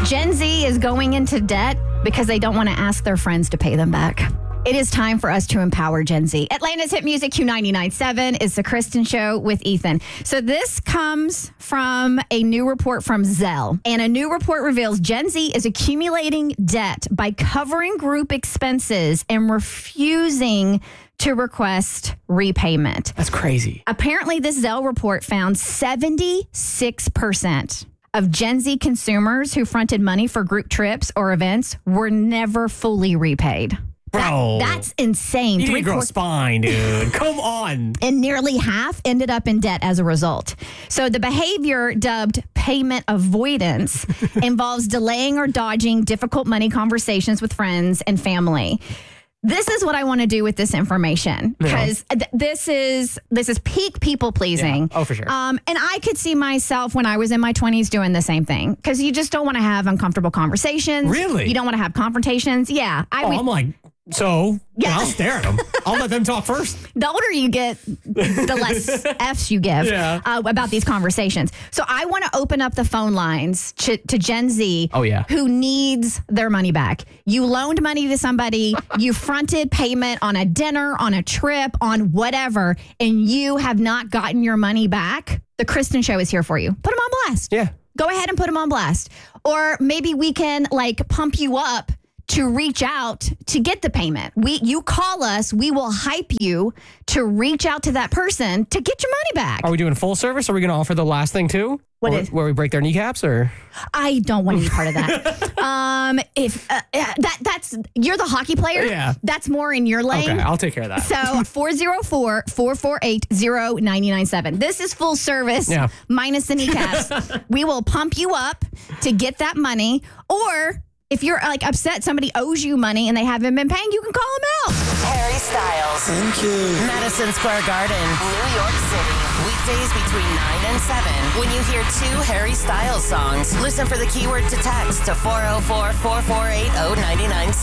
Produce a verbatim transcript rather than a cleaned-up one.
Gen Z is going into debt because they don't want to ask their friends to pay them back. It is time for us to empower Gen Z. Atlanta's Hit Music Q ninety-nine point seven is the Kristen Show with Ethan. So this comes from a new report from Zelle. And a new report reveals Gen Z is accumulating debt by covering group expenses and refusing to request repayment. That's crazy. Apparently, this Zelle report found seventy-six percent of Gen Z consumers who fronted money for group trips or events were never fully repaid. Bro. That, that's insane. You need Three to grow a quar- spine, dude. Come on. And nearly half ended up in debt as a result. So the behavior dubbed payment avoidance involves delaying or dodging difficult money conversations with friends and family. This is what I want to do with this information because th- this is this is peak people pleasing. Yeah. Oh, for sure. Um, and I could see myself when I was in my twenties doing the same thing because you just don't want to have uncomfortable conversations. Really? You don't want to have confrontations. Yeah. I Oh, would, I'm like, so Yeah. yeah. I'll stare at them. I'll let them talk first. the older you get, the less F's you give Yeah. uh, about these conversations. So I want to open up the phone lines to, to Gen Z Oh, yeah. who needs their money back. You loaned money to somebody, you fronted payment on a dinner, on a trip, on whatever, and you have not gotten your money back. The Kristen Show is here for you. Put them on blast. Yeah. Go ahead and put them on blast. Or maybe we can like pump you up to reach out to get the payment. We, you call us, we will hype you to reach out to that person to get your money back. Are we doing full service? Are we going to offer the last thing too? What where, is- where we break their kneecaps or? I don't want to be part of that. um, if uh, uh, that that's you're the hockey player. Yeah. That's more in your lane. Okay, I'll take care of that. So four oh four, four four eight, oh nine nine seven. This is full service Yeah. minus the kneecaps. We will pump you up to get that money. Or if you're like upset somebody owes you money and they haven't been paying, you can call them out. Harry Styles. Thank you. Madison Square Garden, New York City. Weekdays between nine and seven. When you hear two Harry Styles songs, listen for the keyword to text to four oh four, four four eight, oh nine nine seven.